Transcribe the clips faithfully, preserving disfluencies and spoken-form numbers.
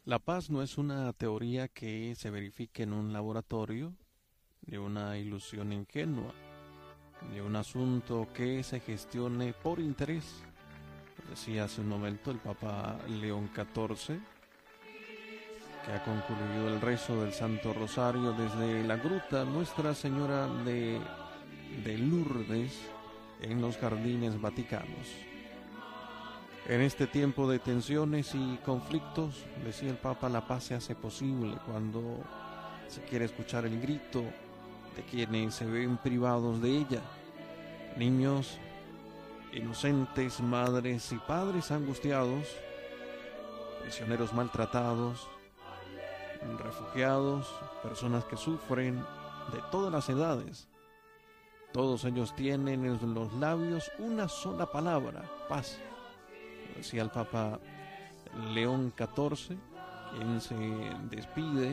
La paz no es una teoría que se verifique en un laboratorio, ni una ilusión ingenua, ni un asunto que se gestione por interés. Decía hace un momento el Papa León catorce, que ha concluido el rezo del Santo Rosario desde la gruta Nuestra Señora de, de Lourdes en los Jardines Vaticanos. En este tiempo de tensiones y conflictos, decía el Papa, la paz se hace posible cuando se quiere escuchar el grito de quienes se ven privados de ella. Niños inocentes, madres y padres angustiados, prisioneros maltratados, refugiados, personas que sufren de todas las edades. Todos ellos tienen en los labios una sola palabra: paz. Decía el Papa León catorce, quien se despide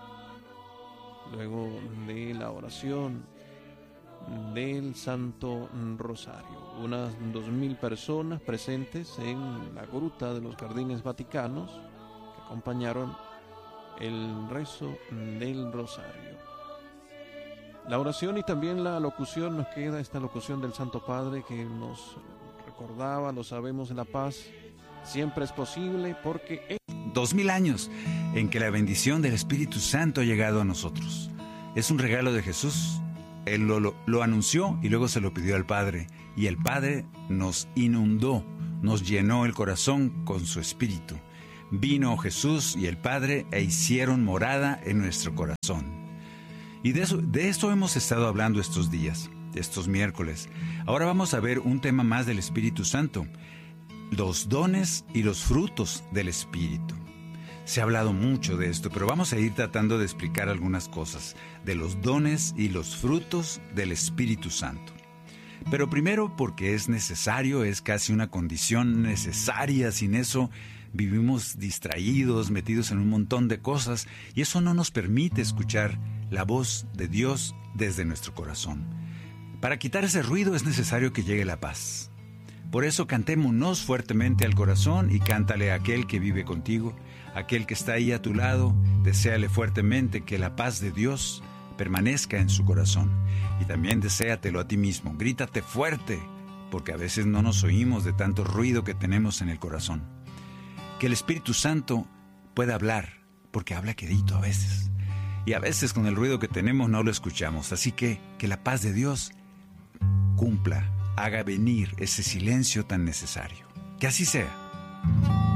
luego de la oración del Santo Rosario. Unas dos mil personas presentes en la gruta de los Jardines Vaticanos que acompañaron el rezo del Rosario. La oración y también la locución, nos queda esta locución del Santo Padre que nos recordaba: lo sabemos, la paz siempre es posible porque es... Dos mil años en que la bendición del Espíritu Santo ha llegado a nosotros. Es un regalo de Jesús. Él lo, lo, lo anunció y luego se lo pidió al Padre. Y el Padre nos inundó, nos llenó el corazón con su Espíritu. Vino Jesús y el Padre e hicieron morada en nuestro corazón. Y de eso, de esto hemos estado hablando estos días, estos miércoles. Ahora vamos a ver un tema más del Espíritu Santo: los dones y los frutos del Espíritu. Se ha hablado mucho de esto, pero vamos a ir tratando de explicar algunas cosas de los dones y los frutos del Espíritu Santo. Pero primero, porque es necesario, es casi una condición necesaria. Sin eso vivimos distraídos, metidos en un montón de cosas, y eso no nos permite escuchar la voz de Dios desde nuestro corazón. Para quitar ese ruido es necesario que llegue la paz. Por eso cantémonos fuertemente al corazón y cántale a aquel que vive contigo, aquel que está ahí a tu lado. Deséale fuertemente que la paz de Dios permanezca en su corazón. Y también deséatelo a ti mismo. Grítate fuerte, porque a veces no nos oímos de tanto ruido que tenemos en el corazón. Que el Espíritu Santo pueda hablar, porque habla quedito a veces. Y a veces con el ruido que tenemos no lo escuchamos. Así que que la paz de Dios cumpla, haga venir ese silencio tan necesario. Que así sea.